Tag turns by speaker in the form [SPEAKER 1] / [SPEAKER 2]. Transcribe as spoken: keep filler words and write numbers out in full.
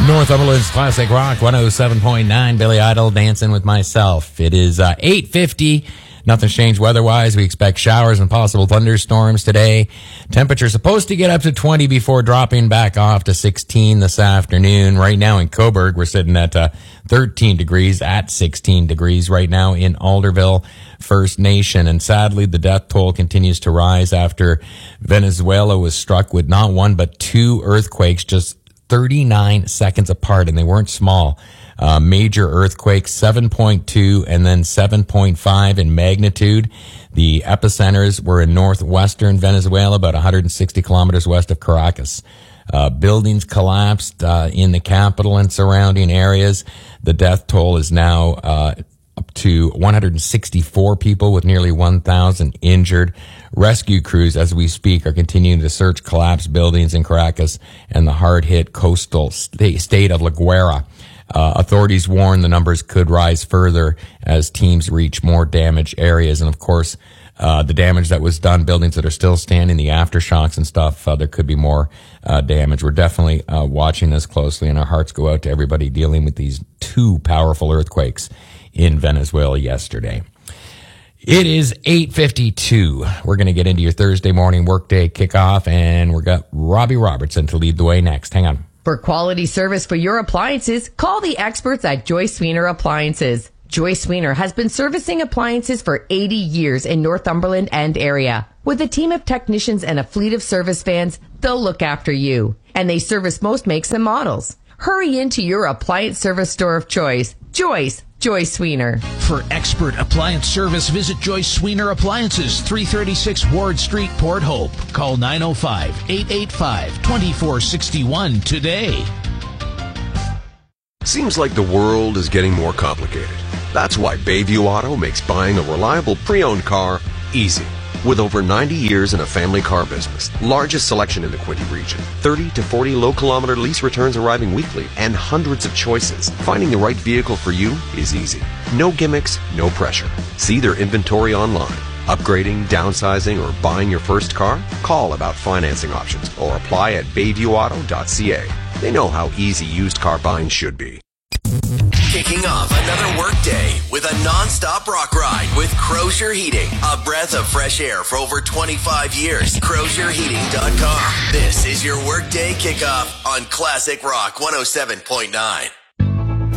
[SPEAKER 1] Northumberland's Classic Rock one oh seven point nine. Billy Idol, Dancing with Myself. It is uh, eight fifty. Nothing's changed weather-wise. We expect showers and possible thunderstorms today. Temperature supposed to get up to twenty before dropping back off to sixteen this afternoon. Right now in Cobourg, we're sitting at uh, thirteen degrees, at sixteen degrees right now in Alderville First Nation. And sadly, the death toll continues to rise after Venezuela was struck with not one but two earthquakes just thirty-nine seconds apart, and they weren't small. Uh, major earthquakes, seven point two and then seven point five in magnitude. The epicenters were in northwestern Venezuela, about one hundred sixty kilometers west of Caracas. Uh, buildings collapsed uh, in the capital and surrounding areas. The death toll is now uh, up to one hundred sixty-four people, with nearly one thousand injured. Rescue crews, as we speak, are continuing to search collapsed buildings in Caracas and the hard-hit coastal st- state of La Guaira. Uh, authorities warn the numbers could rise further as teams reach more damaged areas. And of course, uh, the damage that was done, buildings that are still standing, the aftershocks and stuff, uh, there could be more uh, damage. We're definitely uh, watching this closely, and our hearts go out to everybody dealing with these two powerful earthquakes in Venezuela yesterday. It is eight fifty-two. We're going to get into your Thursday morning workday kickoff, and we've got Robbie Robertson to lead the way next. Hang on.
[SPEAKER 2] For quality service for your appliances, call the experts at Joyce Sweener Appliances. Joyce Sweener has been servicing appliances for eighty years in Northumberland and area. With a team of technicians and a fleet of service vans, they'll look after you. And they service most makes and models. Hurry into your appliance service store of choice. Joyce, Joyce Sweener.
[SPEAKER 3] For expert appliance service, visit Joyce Sweener Appliances, three thirty-six Ward Street, Port Hope. Call nine oh five, eight eight five, two four six one today.
[SPEAKER 4] Seems like the world is getting more complicated. That's why Bayview Auto makes buying a reliable pre-owned car easy. With over ninety years in a family car business, largest selection in the Quinte region, thirty to forty low-kilometer lease returns arriving weekly, and hundreds of choices, finding the right vehicle for you is easy. No gimmicks, no pressure. See their inventory online. Upgrading, downsizing, or buying your first car? Call about financing options or apply at bayview auto dot c a. They know how easy used car buying should be.
[SPEAKER 5] Kicking off another workday with a non-stop rock ride with Crozier Heating. A breath of fresh air for over twenty-five years. crozier heating dot com. This is your workday kickoff on Classic Rock one oh seven point nine.